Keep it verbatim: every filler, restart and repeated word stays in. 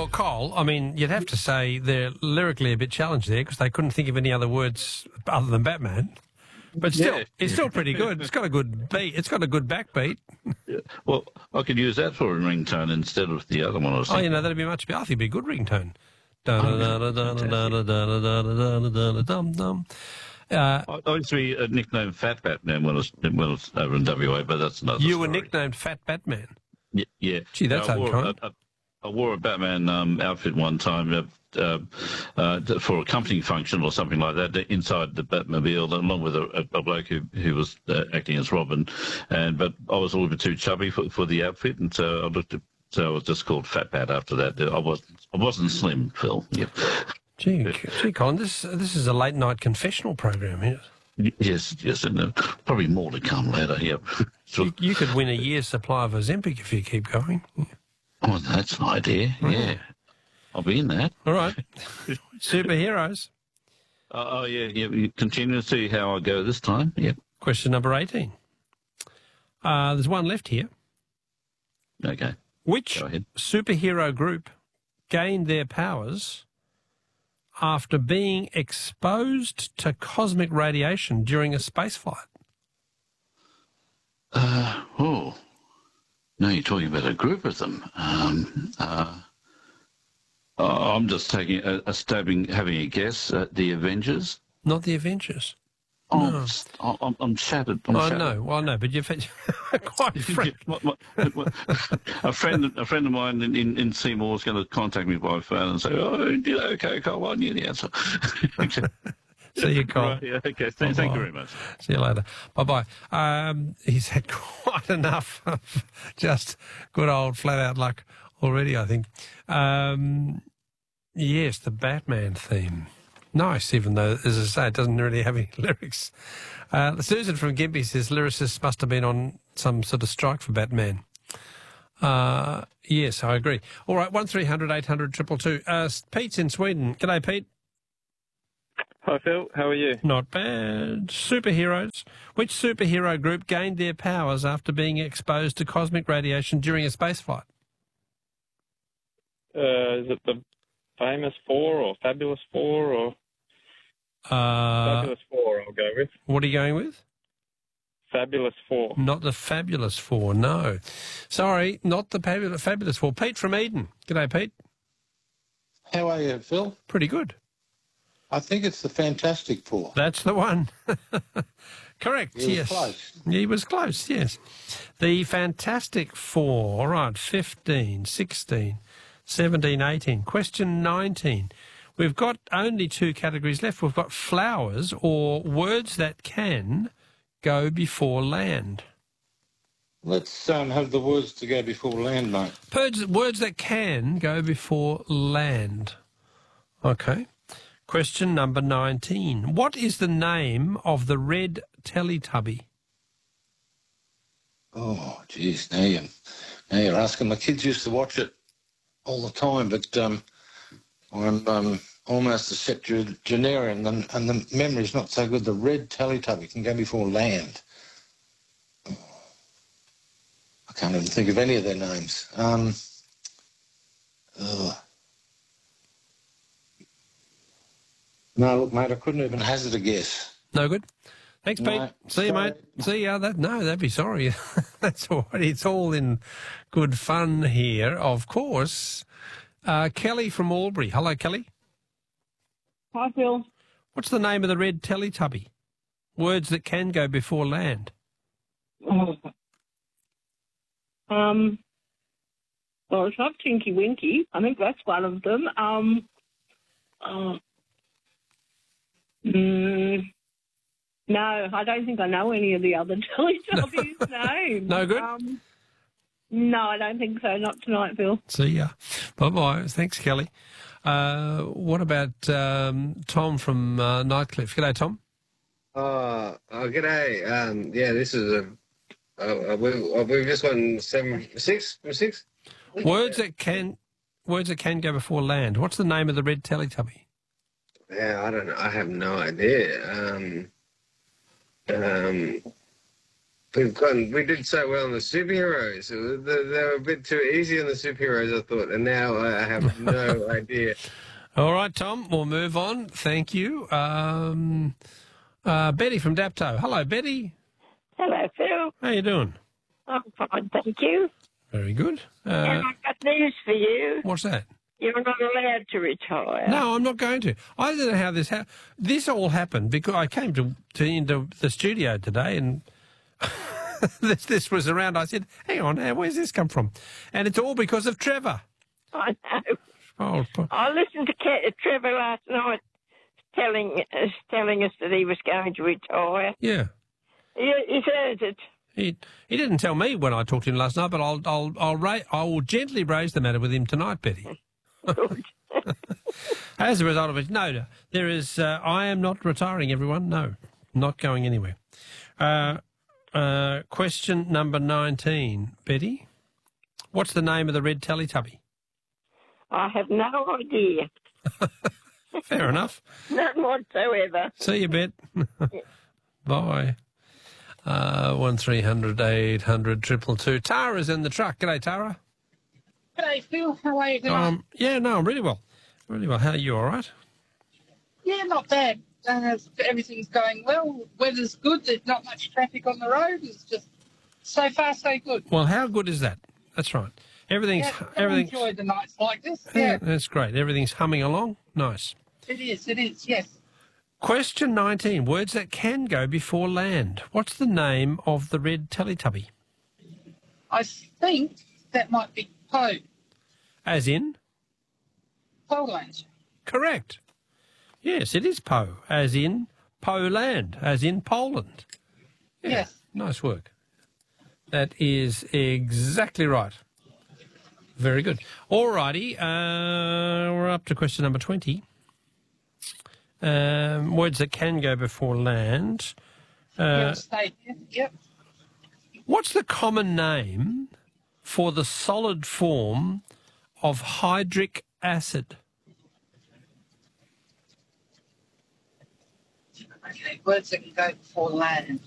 Well, Cole, I mean, you'd have to say they're lyrically a bit challenged there because they couldn't think of any other words other than Batman. But still, Yeah. it's still pretty good. It's got a good beat. It's got a good backbeat. Yeah. Well, I could use that for a ringtone instead of the other one I was Oh, you thinking. know, that'd be much better. I think it'd be a good ringtone. Dum-dum. Uh, I I used to be uh, nicknamed Fat Batman when I was, when I was over in W A, but that's another you story. were nicknamed Fat Batman. Y- Yeah. Gee, that's I wore, unkind. I, I, I wore a Batman um, outfit one time uh, uh, uh, for a company function or something like that inside the Batmobile, along with a, a bloke who, who was uh, acting as Robin. And But I was a little bit too chubby for, for the outfit, and so I looked at, so I was just called Fat Bat after that. I wasn't, I wasn't slim, Phil. Yep. Gee, gee, Colin, this this is a late night confessional program here. Yes, yes, and uh, probably more to come later. Yep. So, You, you could win a year's supply of Ozempic if you keep going. oh, that's an idea. Yeah, I'll be in that. All right. Superheroes. Uh, oh yeah, yeah. You continue to see how I go this time. Yep. Question number eighteen. Uh, there's one left here. Okay. Which Go ahead. superhero group gained their powers after being exposed to cosmic radiation during a spaceflight? Uh, oh, no, you're talking about a group of them. Um, uh, uh, I'm just taking a, a stabbing, having a guess at the Avengers. Not the Avengers. Oh, No. I'm, I'm, I'm shattered. I'm I shattered. know. Well, no, but you've had quite frank. My- my- a friend, a friend of mine in, in, in Seymour is going to contact me by phone and say, "Oh, you did okay, Cole. I knew the answer." Okay. See you, Cole. Right, yeah, okay. Thank, thank you very much. See you later. Bye-bye. Um, he's had quite enough of just good old flat-out luck already, I think. Um, yes, the Batman theme. Nice, even though, as I say, it doesn't really have any lyrics. Uh, Susan from Gympie says lyricists must have been on some sort of strike for Batman. Uh, yes, I agree. All right, one three hundred eight hundred two two two. Uh, Pete's in Sweden. G'day, Pete. Hi, Phil. How are you? Not bad. Superheroes. Which superhero group gained their powers after being exposed to cosmic radiation during a spaceflight? Uh, is it the Famous Four or Fabulous Four or Uh, Fabulous Four? I'll go with what are you going with? Fabulous Four. Not the Fabulous Four, no. Sorry, not the Fabulous, Fabulous Four. Pete from Eden. G'day, Pete. How are you, Phil? Pretty good. I think it's the Fantastic Four. That's the one. Correct, You were yes. close. He was close, yes. The Fantastic Four. All right, fifteen, sixteen, seventeen, eighteen. Question nineteen. We've got only two categories left. We've got flowers or words that can go before land. Let's um, have the words to go before land, mate. Words, words that can go before land. Okay. Question number nineteen. What is the name of the red Teletubby? Oh, geez, now, you, now you're asking. My kids used to watch it all the time, but um, I'm um, almost a septuagenarian, and, and the memory's not so good. The red Teletubby can go before land. I can't even think of any of their names. Um, ugh. No, look, mate, I couldn't even hazard a guess. No good? Thanks, Pete. No, See you, sorry. mate. See ya. That, no, that'd be sorry. That's all right. It's all in good fun here, of course. Uh, Kelly from Albury. Hello, Kelly. Hi, Phil. What's the name of the red Teletubby? Words that can go before land. Um, well, it's not Tinky Winky. I think that's one of them. Um, uh, mm, no, I don't think I know any of the other Teletubbies' names. No good? Um, no, I don't think so. Not tonight, Phil. See ya. Bye-bye. Thanks, Kelly. Uh, what about um, Tom from uh, Nightcliff? G'day, Tom. Oh, oh g'day. Um, yeah, this is a. Uh, uh, we, uh, we've just won seven, six, six. Words that can, words that can go before land. What's the name of the red Teletubby? Yeah, I don't know. I have no idea. Um, um, we've gone. We did so well on the superheroes. It was- They they were a bit too easy on the superheroes, I thought, and now I have no idea. All right, Tom, we'll move on. Thank you. Um, uh, Betty from Dapto. Hello, Betty. Hello, Phil. How you doing? I'm fine, thank you. Very good. Uh, and I've got news for you. what's that? You're not allowed to retire. No, I'm not going to. I don't know how this happened. This all happened because I came to, to into the studio today and this this was around. I said, hang on, now, where's this come from? And it's all because of Trevor. I know. Oh, I listened to Ke- Trevor last night telling us, telling us that he was going to retire. yeah. He, he says it. He he didn't tell me when I talked to him last night, but I'll I'll I'll ra- I will gently raise the matter with him tonight, Betty. Good. As a result of it, no, there is. Uh, I am not retiring. Everyone, no, not going anywhere. Uh, uh, question number nineteen, Betty. What's the name of the red Teletubby? I have no idea. Fair enough. None whatsoever. See you, Bet. Bye. Uh, one three hundred eight hundred triple two. Tara's in the truck. G'day, Tara. G'day, Phil. How are you tonight? Um, yeah, no, I'm really well. Really well. How are you? All right? Yeah, not bad. Uh, everything's going well. Weather's good. There's not much traffic on the road. It's just so far so good. Well, how good is that? That's right. Everything's Yeah, I everything's. enjoy the nights like this. Yeah, Yeah, that's great. Everything's humming along. Nice. it is. It is. Yes. Question nineteen. Words that can go before land. What's the name of the red Teletubby? I think that might be Poe. As in? Poland. Correct. Yes, it is Poe. As in Poland. As in Poland. Yeah, Yes. nice work. That is exactly right. Very good. All righty. Uh, we're up to question number twenty. Um, words that can go before land. Uh, yeah, stay here. Yep. What's the common name for the solid form of hydric acid? Okay. Words that can go before land.